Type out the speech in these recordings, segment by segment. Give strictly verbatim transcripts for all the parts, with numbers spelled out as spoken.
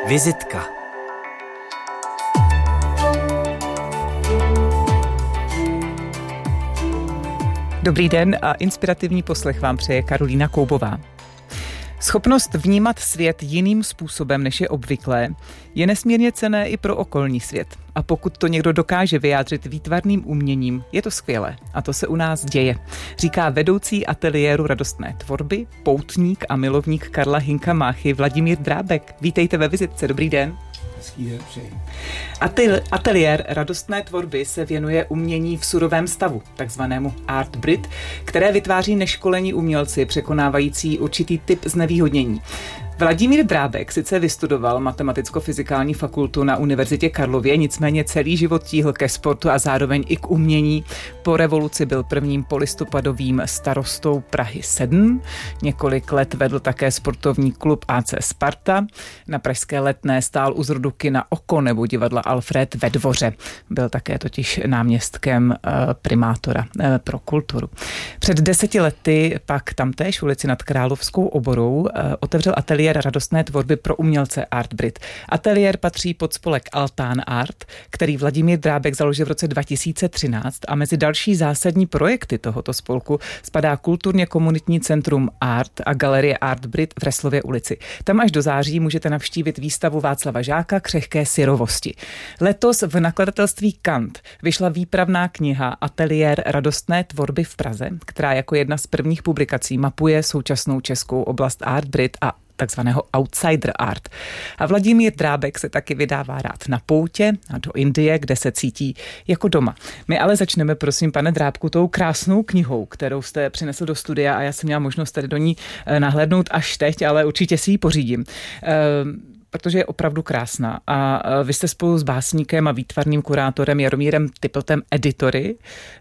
Vizitka. Dobrý den a inspirativní poslech vám přeje Karolína Koubová. Schopnost vnímat svět jiným způsobem, než je obvyklé, je nesmírně cenné i pro okolní svět. A pokud to někdo dokáže vyjádřit výtvarným uměním, je to skvělé. A to se u nás děje. Říká vedoucí ateliéru radostné tvorby, poutník a milovník Karla Hynka Máchy Vladimír Drábek. Vítejte ve Vizitce, dobrý den. Hezký den, přeji. Atel- ateliér radostné tvorby se věnuje umění v surovém stavu, takzvanému Art Brit, které vytváří neškolení umělci překonávající určitý typ znevýhodnění. Vladimír Drábek sice vystudoval matematicko-fyzikální fakultu na Univerzitě Karlově, nicméně celý život tíhl ke sportu a zároveň i k umění. Po revoluci byl prvním polistopadovým starostou Prahy sedm. Několik let vedl také sportovní klub A C Sparta. Na pražské Letné stál u zrodu kina Oko nebo divadla Alfred ve Dvoře. Byl také totiž náměstkem primátora pro kulturu. Před deseti lety pak tamtéž v ulici nad Královskou oborou otevřel ateliér radostné tvorby pro umělce Art Brit. Ateliér patří pod spolek Altán Art, který Vladimír Drábek založil v roce dva tisíce třináct a mezi další zásadní projekty tohoto spolku spadá kulturně komunitní centrum Art a galerie Art Brit v Reslově ulici. Tam až do září můžete navštívit výstavu Václava Žáka Křehké syrovosti. Letos v nakladatelství Kant vyšla výpravná kniha Ateliér radostné tvorby v Praze, která jako jedna z prvních publikací mapuje současnou českou oblast Art Brit a takzvaného outsider art. A Vladimír Drábek se taky vydává rád na poutě a do Indie, kde se cítí jako doma. My ale začneme, prosím, pane Drábku, tou krásnou knihou, kterou jste přinesl do studia a já jsem měla možnost tady do ní nahlédnout až teď, ale určitě si ji pořídím. Ehm, protože je opravdu krásná. A vy jste spolu s básníkem a výtvarným kurátorem Jaromírem Typltem editory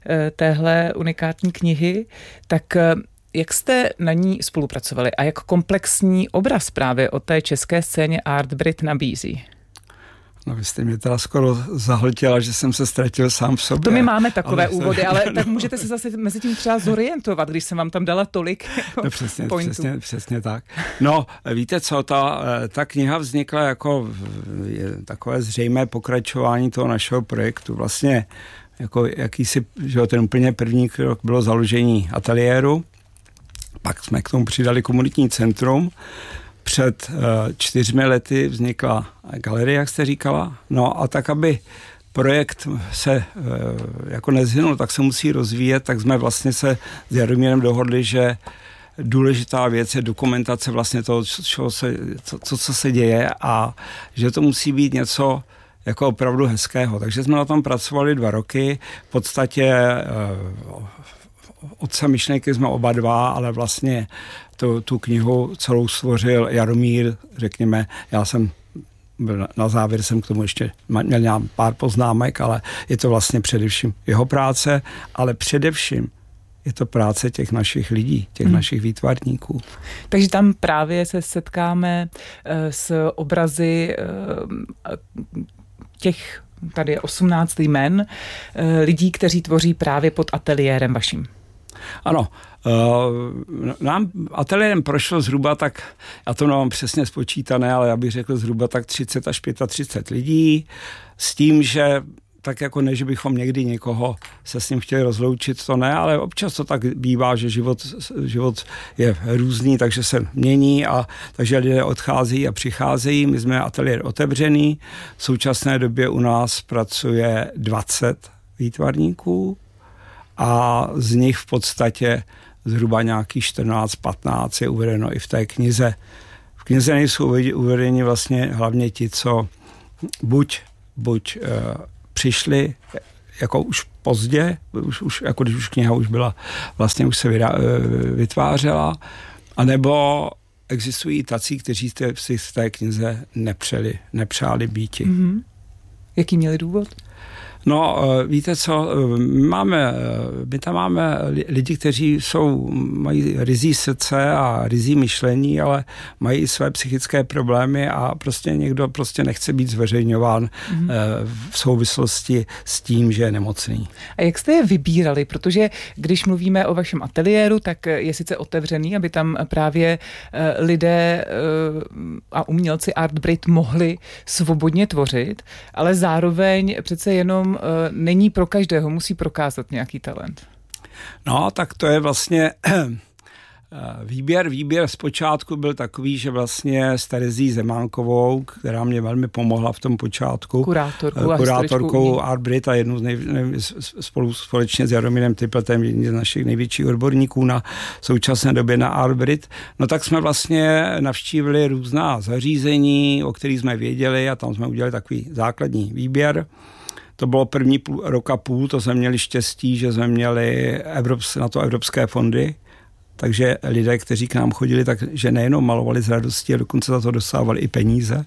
téhle unikátní knihy, tak jak jste na ní spolupracovali a jak komplexní obraz právě o té české scéně Art Brit nabízí? No vy jste mě teda skoro zahltila, že jsem se ztratil sám v sobě. To my máme takové ale... úvody, ale tak můžete se zase mezi tím třeba zorientovat, když jsem vám tam dala tolik no, přesně, pointů. Přesně, přesně tak. No, víte co, ta, ta kniha vznikla jako takové zřejmé pokračování toho našeho projektu. Vlastně jako jakýsi, že ten úplně první krok bylo založení ateliéru. Pak jsme k tomu přidali komunitní centrum. Před uh, čtyřmi lety vznikla galerie, jak jste říkala. No a tak, aby projekt se uh, jako nezhynul, tak se musí rozvíjet, tak jsme vlastně se s Jaromírem dohodli, že důležitá věc je dokumentace vlastně toho, co se, co, co, co se děje a že to musí být něco jako opravdu hezkého. Takže jsme na tom pracovali dva roky. V podstatě uh, otce myšlenky jsme oba dva, ale vlastně tu, tu knihu celou stvořil Jaromír, řekněme, já jsem byl na závěr, jsem k tomu ještě měl nějak pár poznámek, ale je to vlastně především jeho práce, ale především je to práce těch našich lidí, těch hmm. našich výtvarníků. Takže tam právě se setkáme s obrazy těch, tady je osmnáct jmen, lidí, kteří tvoří právě pod ateliérem vaším. Ano, nám ateliérem prošlo zhruba tak, já to nemám přesně spočítané, ale já bych řekl zhruba tak třicet až třicet pět lidí, s tím, že tak jako ne, že bychom někdy někoho se s ním chtěli rozloučit, to ne, ale občas to tak bývá, že život, život je různý, takže se mění a takže lidé odchází a přicházejí. My jsme ateliér otevřený, v současné době u nás pracuje dvacet výtvarníků a z nich v podstatě zhruba nějakých čtrnáct patnáct je uvedeno i v té knize. V knize nejsou uvedeni vlastně hlavně ti, co buď, buď uh, přišli jako už pozdě, už, už, jako když už kniha už byla, vlastně už se vydá, vytvářela, anebo existují tací, kteří si v té knize nepřeli, nepřáli býti. Mm-hmm. Jaký měli důvod? No, víte co, máme, my tam máme lidi, kteří jsou, mají ryzí srdce a ryzí myšlení, ale mají i své psychické problémy a prostě někdo prostě nechce být zveřejňován mm-hmm. v souvislosti s tím, že je nemocný. A jak jste je vybírali? Protože když mluvíme o vašem ateliéru, tak je sice otevřený, aby tam právě lidé a umělci ArtBrit mohli svobodně tvořit, ale zároveň přece jenom není pro každého, musí prokázat nějaký talent. No, tak to je vlastně výběr. Výběr zpočátku byl takový, že vlastně s Terezí Zemánkovou, která mě velmi pomohla v tom počátku, kurátorkou, kurátorkou ArtBrit a jednu z nej, nej, spolu společně s Jaromírem Typletem, jedním z našich největších odborníků na současné době na ArtBrit, no tak jsme vlastně navštívili různá zařízení, o kterých jsme věděli a tam jsme udělali takový základní výběr. To bylo první půl, roka půl, to jsme měli štěstí, že jsme měli Evrops, na to evropské fondy, takže lidé, kteří k nám chodili, takže nejenom malovali z radosti, a dokonce za to dostávali i peníze.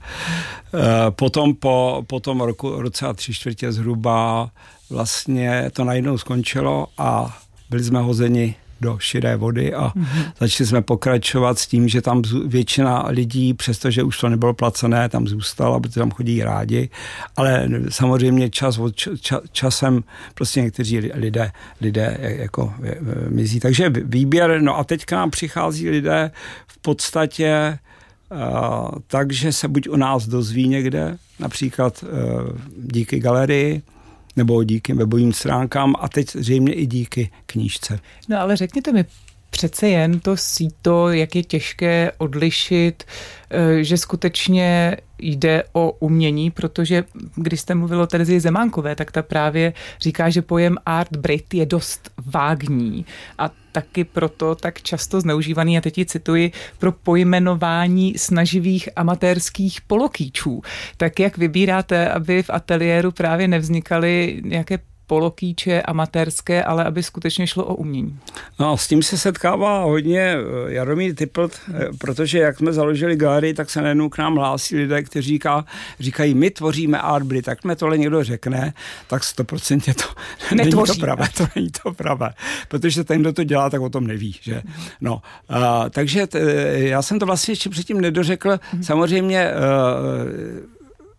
Potom po, po tom roku, roce a tři čtvrtě zhruba vlastně to najednou skončilo a byli jsme hozeni do širé vody a mm-hmm. začali jsme pokračovat s tím, že tam většina lidí, přestože už to nebylo placené, tam zůstala, protože tam chodí rádi, ale samozřejmě čas od ča, časem prostě někteří lidé, lidé jako mizí. Takže výběr, no a teď k nám přichází lidé v podstatě uh, tak, že se buď o nás dozví někde, například uh, díky galerii, nebo díky webovým stránkám a teď zřejmě i díky knížce. No ale řekněte mi přece jen to síto, jak je těžké odlišit, že skutečně jde o umění, protože když jste mluvil o Terezii Zemánkové, tak ta právě říká, že pojem ArtBrit je dost vágní a taky proto tak často zneužívaný, a teď ji cituji, pro pojmenování snaživých amatérských polokýčů. Tak jak vybíráte, aby v ateliéru právě nevznikaly nějaké polokýče amatérské, ale aby skutečně šlo o umění? No, s tím se setkává hodně Jaromír Typlt, protože jak jsme založili galerii, tak se najednou k nám hlásí lidé, kteří říká, říkají, my tvoříme ArtBrit, tak mě tohle někdo řekne, tak sto procent to není to pravé, to není to pravé, protože ten, kdo to dělá, tak o tom neví, že? No, a, takže t, já jsem to vlastně ještě předtím nedořekl, hmm. samozřejmě uh,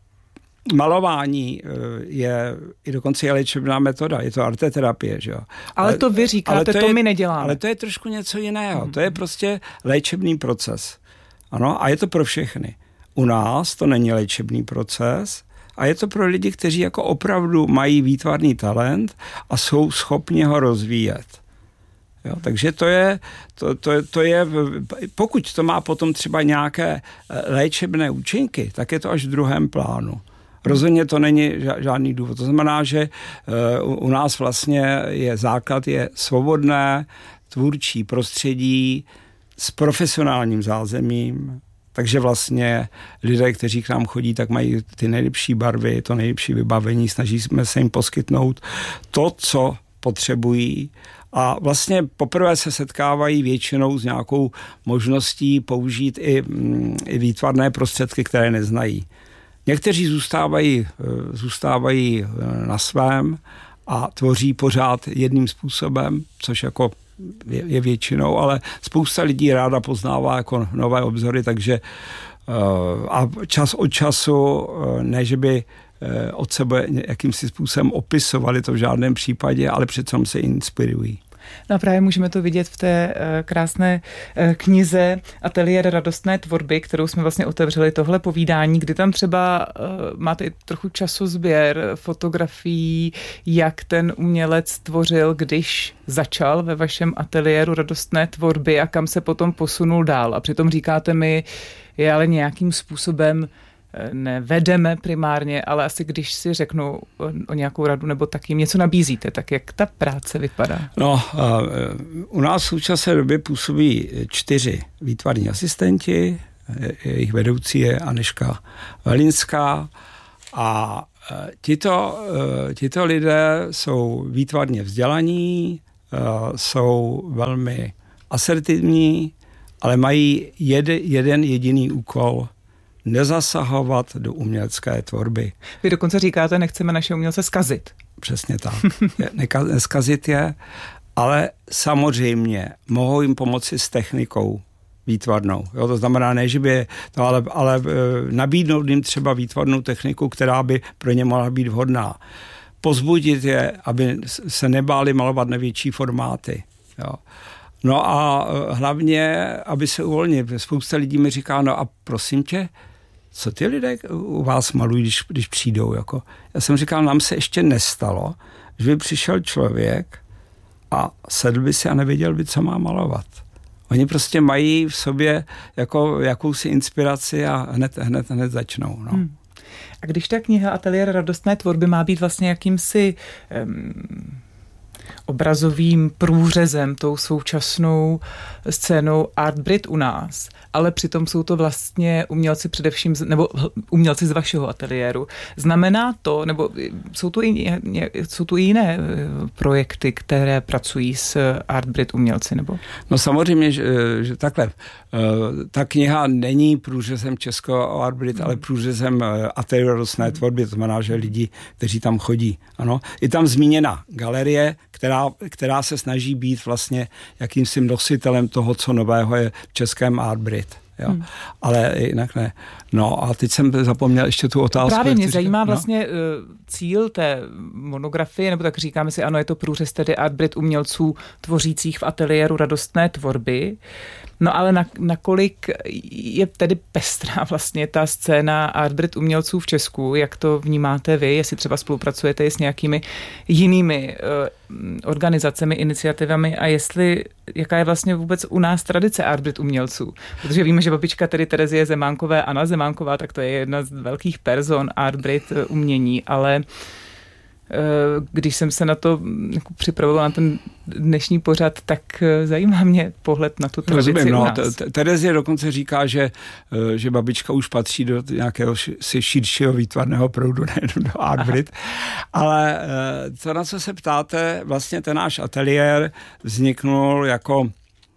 malování je i dokonce je léčebná metoda, je to arteterapie, že jo. Ale, ale to vy říkáte, to, to je, my neděláme. Ale to je trošku něco jiného, mm. to je prostě léčebný proces. Ano, a je to pro všechny. U nás to není léčebný proces a je to pro lidi, kteří jako opravdu mají výtvarný talent a jsou schopni ho rozvíjet. Jo, takže to je, to, to, to je, pokud to má potom třeba nějaké léčebné účinky, tak je to až v druhém plánu. Rozhodně to není žádný důvod. To znamená, že u nás vlastně je základ je svobodné, tvůrčí prostředí s profesionálním zázemím. Takže vlastně lidé, kteří k nám chodí, tak mají ty nejlepší barvy, to nejlepší vybavení, snažíme se jim poskytnout to, co potřebují. A vlastně poprvé se setkávají většinou s nějakou možností použít i, i výtvarné prostředky, které neznají. Někteří zůstávají, zůstávají na svém a tvoří pořád jedním způsobem, což jako je, je většinou, ale spousta lidí ráda poznává jako nové obzory, takže a čas od času, ne, že by od sebe jakýmsi způsobem opisovali to v žádném případě, ale přece se inspirují. No a právě můžeme to vidět v té krásné knize Ateliér radostné tvorby, kterou jsme vlastně otevřeli tohle povídání, kdy tam třeba máte i trochu časozběr fotografií, jak ten umělec tvořil, když začal ve vašem ateliéru radostné tvorby a kam se potom posunul dál. A přitom říkáte mi, je ale nějakým způsobem nevedeme primárně, ale asi když si řeknu o nějakou radu nebo tak jim něco nabízíte, tak jak ta práce vypadá? No, u nás v současné době působí čtyři výtvarní asistenti, jejich vedoucí je Anežka Velinská a tito, tito lidé jsou výtvarně vzdělaní, jsou velmi asertivní, ale mají jed, jeden jediný úkol – nezasahovat do umělecké tvorby. Vy dokonce říkáte, nechceme naše umělce zkazit. Přesně tak. Neka- neskazit je, ale samozřejmě mohou jim pomoci s technikou výtvarnou. Jo, to znamená, ne, že by to, ale, ale nabídnout jim třeba výtvarnou techniku, která by pro ně mohla být vhodná. Pozbudit je, aby se nebáli malovat nevětší formáty. Jo. No a hlavně, aby se uvolnili. Spousta lidí mi říká, no a prosím tě, co ty lidé u vás malují, když, když přijdou? Jako? Já jsem říkal, nám se ještě nestalo, že by přišel člověk a sedl by si a nevěděl by, co má malovat. Oni prostě mají v sobě jako jakousi inspiraci a hned, hned, hned začnou. No. Hmm. A když ta kniha Ateliér radostné tvorby má být vlastně jakýmsi um, obrazovým průřezem tou současnou scénou Art Brit u nás, ale přitom jsou to vlastně umělci především, nebo umělci z vašeho ateliéru. Znamená to, nebo jsou tu i, jsou tu i jiné projekty, které pracují s Art Brit umělci, nebo? No samozřejmě, že, že takhle. Ta kniha není průřezem českého Art Brit, hmm. ale průřezem ateliéru radostné tvorby, to znamená, že lidi, kteří tam chodí. Ano. Je tam zmíněna galerie, která, která se snaží být vlastně jakýmsi nositelem toho, co nového je v českém Art Brit. Jo. Hmm. Ale jinak ne. No a teď jsem zapomněl ještě tu otázku. Právě mě zajímá říkat, vlastně no? cíl té monografie, nebo tak říkáme si, ano, je to průřez tedy Art Brit umělců tvořících v ateliéru radostné tvorby. No ale na, nakolik je tedy pestrá vlastně ta scéna Art Brit umělců v Česku, jak to vnímáte vy, jestli třeba spolupracujete i s nějakými jinými uh, organizacemi, iniciativami a jestli, jaká je vlastně vůbec u nás tradice Art Brit umělců. Protože víme, že babička tedy Terezie Zemánkové, Anna Zemánková, tak to je jedna z velkých person Art Brit umění, ale když jsem se na to jako připravovala na ten dnešní pořad, tak zajímá mě pohled na tu tradici. Rozumím, no, u nás. Terezie dokonce říká, že, že babička už patří do nějakého si širšího výtvarného proudu, ne do Art Brit. Ale to, na co se ptáte, vlastně ten náš ateliér vzniknul jako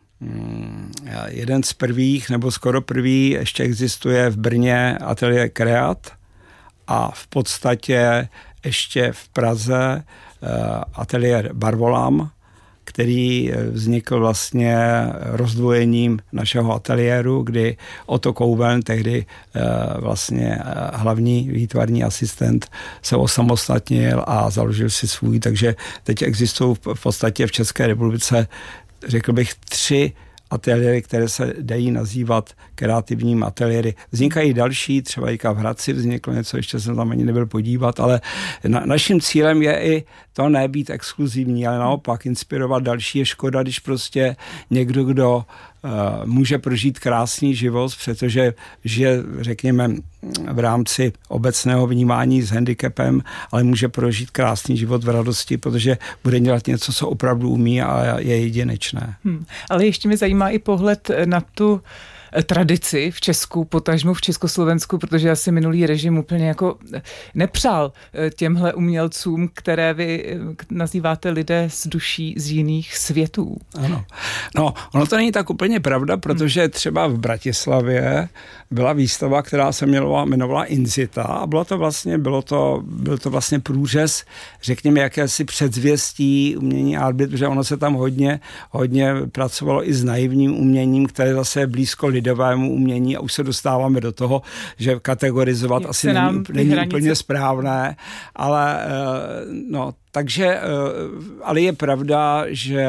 jeden z prvých, nebo skoro první, ještě existuje v Brně ateliér Kreat a v podstatě ještě v Praze ateliér Barvolam, který vznikl vlastně rozdvojením našeho ateliéru, kdy Otto Kouven, tehdy vlastně hlavní výtvarní asistent, se osamostatnil a založil si svůj, takže teď existují v podstatě v České republice, řekl bych, tři ateliéry, které se dají nazývat kreativním ateliéry. Vznikají další, třeba i v Hradci vzniklo něco, ještě jsem tam ani nebyl podívat, ale na, naším cílem je i to nebýt exkluzivní, ale naopak inspirovat další. Je škoda, když prostě někdo, kdo uh, může prožít krásný život, protože žije, řekněme, v rámci obecného vnímání s handicapem, ale může prožít krásný život v radosti, protože bude dělat něco, co opravdu umí a je jedinečné. Hmm. Ale ještě mě zajímá i pohled na tu tradici v Česku, potažmu v Československu, protože asi minulý režim úplně jako nepřál těmhle umělcům, které vy nazýváte lidé s duší z jiných světů. Ano. No, ono to není tak úplně pravda, protože třeba v Bratislavě byla výstava, která se jmenovala Inzita a bylo to vlastně, bylo to, byl to vlastně průřez, řekněme, jakési předzvěstí umění Art Brit, protože ono se tam hodně, hodně pracovalo i s naivním uměním, které zase je blízko lidovému umění a už se dostáváme do toho, že kategorizovat Jak asi není, není úplně správné, ale no, takže, ale je pravda, že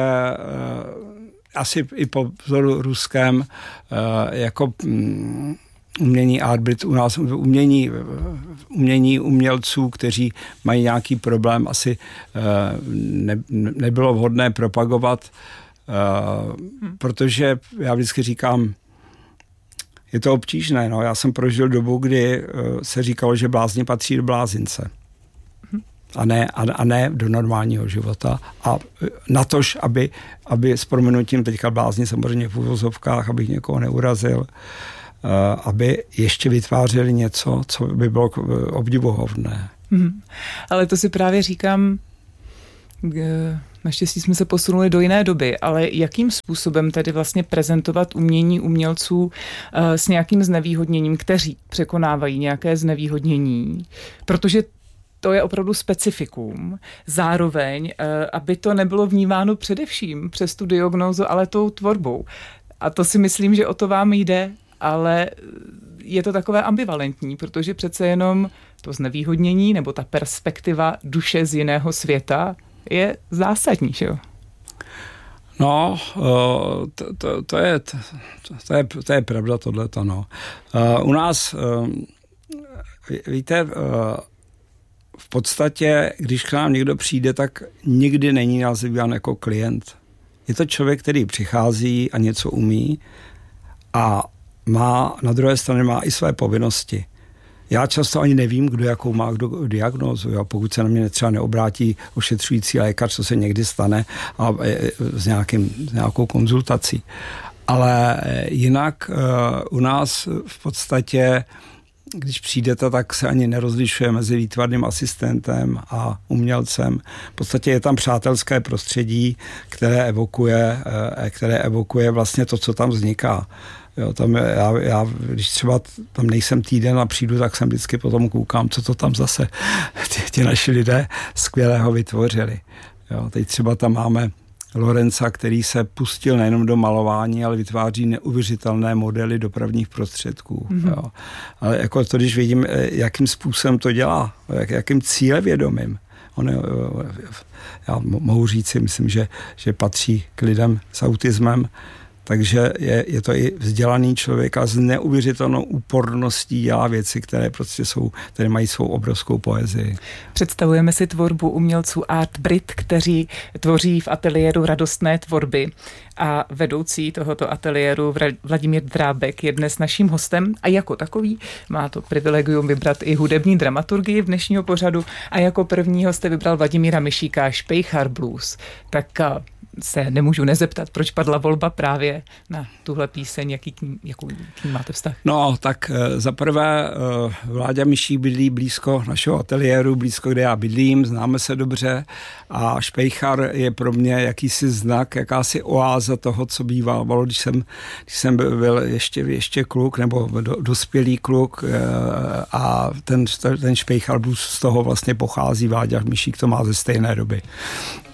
asi i po vzoru ruském jako umění Art Brit u nás, umění, umění umělců, kteří mají nějaký problém, asi ne, nebylo vhodné propagovat, hmm. protože já vždycky říkám, je to obtížné. No. Já jsem prožil dobu, kdy se říkalo, že blázni patří do blázince. A ne, a, a ne do normálního života. A natož, aby, aby s prominutím teďka blázni samozřejmě v uvozovkách, abych někoho neurazil, aby ještě vytvářeli něco, co by bylo obdivuhodné. Hmm. Ale to si právě říkám, naštěstí jsme se posunuli do jiné doby, ale jakým způsobem tedy vlastně prezentovat umění umělců uh, s nějakým znevýhodněním, kteří překonávají nějaké znevýhodnění, protože to je opravdu specifikum. Zároveň, aby to nebylo vnímáno především přes tu diagnózu, ale tou tvorbou. A to si myslím, že o to vám jde, ale je to takové ambivalentní, protože přece jenom to znevýhodnění nebo ta perspektiva duše z jiného světa je zásadní, že jo? No, to, to, to, je, to, to, je, to je pravda tohleto, no. U nás, víte, v podstatě, když k nám někdo přijde, tak nikdy není nazýván jako klient. Je to člověk, který přichází a něco umí a má, na druhé straně má i své povinnosti. Já často ani nevím, kdo jakou má kdo diagnózu. Jo. Pokud se na mě třeba neobrátí ošetřující lékař, co se někdy stane, a s, nějakým, s nějakou konzultací. Ale jinak u nás v podstatě, když přijdete, tak se ani nerozlišuje mezi výtvarným asistentem a umělcem. V podstatě je tam přátelské prostředí, které evokuje, které evokuje vlastně to, co tam vzniká. Jo, tam já, já, když třeba tam nejsem týden a přijdu, tak jsem vždycky potom koukám, co to tam zase ti, ti naši lidé skvělého vytvořili. Jo, teď třeba tam máme Lorenza, který se pustil nejenom do malování, ale vytváří neuvěřitelné modely dopravních prostředků. Mm-hmm. Jo. Ale jako to, když vidím, jakým způsobem to dělá, jak, jakým cílevědomým. On, já mohu říci, myslím, že, že patří k lidem s autismem, takže je, je to i vzdělaný člověk a s neuvěřitelnou úporností dělá věci, které prostě jsou, které mají svou obrovskou poezii. Představujeme si tvorbu umělců Art Brit, kteří tvoří v ateliéru radostné tvorby, a vedoucí tohoto ateliéru Vladimír Drábek je dnes naším hostem a jako takový má to privilegium vybrat i hudební dramaturgii v dnešního pořadu a jako prvního jste vybral Vladimíra Mišíka Špejchar blues. Tak se nemůžu nezeptat, proč padla volba právě na tuhle píseň, jaký k ní, jakou k ní máte vztah? No, tak za prvé Vláďa Mišík bydlí blízko našeho ateliéru, blízko, kde já bydlím, známe se dobře a Špejchar je pro mě jakýsi znak, jakási oáza toho, co bývalo, když jsem, když jsem byl ještě, ještě kluk nebo do, dospělý kluk a ten, ten Špejchar blues z toho vlastně pochází, Vláďa Mišík to má ze stejné doby.